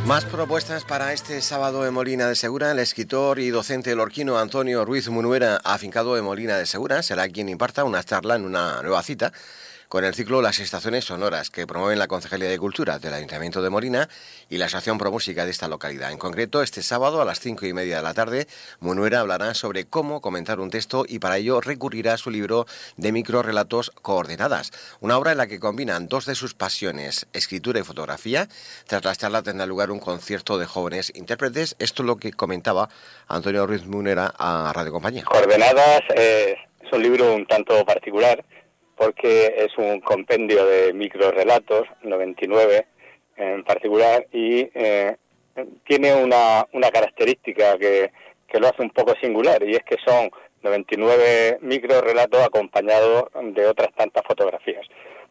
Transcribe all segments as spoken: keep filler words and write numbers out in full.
Más propuestas para este sábado en Molina de Segura. El escritor y docente lorquino Antonio Ruiz Munuera, afincado en Molina de Segura, será quien imparta una charla en una nueva cita con el ciclo Las Estaciones Sonoras, que promueven la Concejalía de Cultura del Ayuntamiento de Molina y la Asociación Pro Música de esta localidad. En concreto, este sábado a las cinco y media de la tarde, Munuera hablará sobre cómo comentar un texto y para ello recurrirá a su libro de microrelatos Coordenadas, una obra en la que combinan dos de sus pasiones, escritura y fotografía. Tras la charla tendrá lugar un concierto de jóvenes intérpretes. Esto es lo que comentaba Antonio Ruiz Munuera a Radio Compañía. Coordenadas eh, es un libro un tanto particular, porque es un compendio de microrelatos, noventa y nueve en particular, y eh, tiene una, una característica que, que lo hace un poco singular, y es que son noventa y nueve microrelatos acompañados de otras tantas fotografías.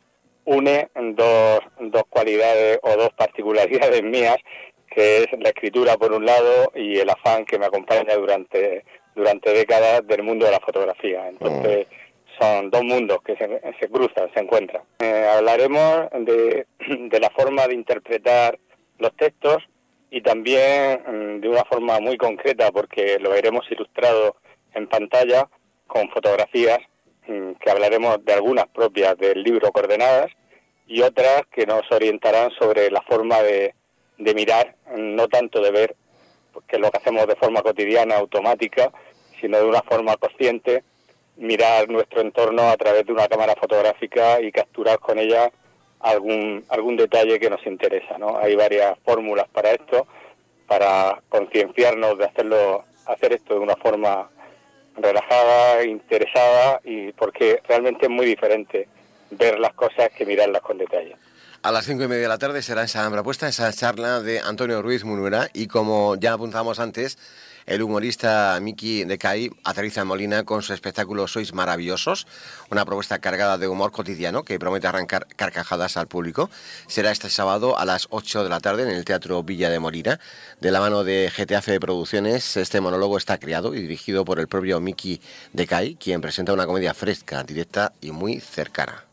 Une dos, dos cualidades o dos particularidades mías, que es la escritura por un lado y el afán que me acompaña durante, durante décadas del mundo de la fotografía. Entonces, oh. Son dos mundos que se, se cruzan, se encuentran. Eh, hablaremos de, de la forma de interpretar los textos y también de una forma muy concreta, porque lo veremos ilustrado en pantalla con fotografías, que hablaremos de algunas propias del libro Coordenadas y otras que nos orientarán sobre la forma de, de mirar, no tanto de ver, que es lo que hacemos de forma cotidiana, automática, sino de una forma consciente, mirar nuestro entorno a través de una cámara fotográfica y capturar con ella algún algún detalle que nos interesa, ¿no? Hay varias fórmulas para esto, para concienciarnos de hacerlo, hacer esto de una forma relajada, interesada, y porque realmente es muy diferente ver las cosas que mirarlas con detalle. A las cinco y media de la tarde será esa propuesta, esa charla de Antonio Ruiz Munuera, y como ya apuntamos antes, el humorista Miki de Cai aterriza en Molina con su espectáculo Sois Maravillosos, una propuesta cargada de humor cotidiano que promete arrancar carcajadas al público. Será este sábado a las ocho de la tarde en el Teatro Villa de Molina. De la mano de G T A F Producciones, este monólogo está creado y dirigido por el propio Miki de Cai, quien presenta una comedia fresca, directa y muy cercana.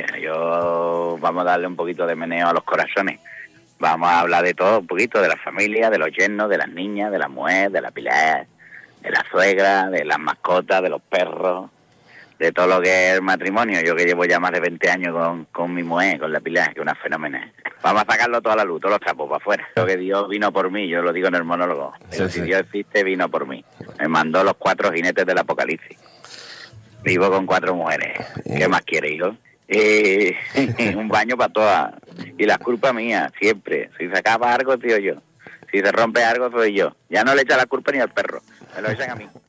Yo vamos a darle un poquito de meneo a los corazones. Vamos a hablar de todo, un poquito de la familia, de los yernos, de las niñas, de la mujer, de la pilar, de la suegra, de las mascotas, de los perros, de todo lo que es el matrimonio. Yo que llevo ya más de veinte años con, con mi mujer, con la pilar, que es una fenómena. Vamos a sacarlo toda la luz, todos los trapos para afuera. Lo que Dios vino por mí, yo lo digo en el monólogo. Pero sí, si sí. Dios existe, vino por mí. Me mandó los cuatro jinetes del apocalipsis. Vivo con cuatro mujeres. ¿Qué más quiere, hijo? Eh, un baño para todas. Y la culpa mía, siempre. Si se acaba algo, tío, yo. Si se rompe algo, soy yo. Ya no le echa la culpa ni al perro. Me lo echan a mí.